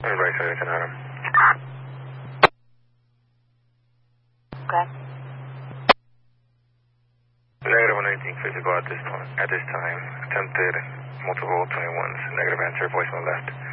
Right side, it's an Adam. Okay. Negative 118 physical at this time. Attempted multiple 21s. Negative answer, voicemail left.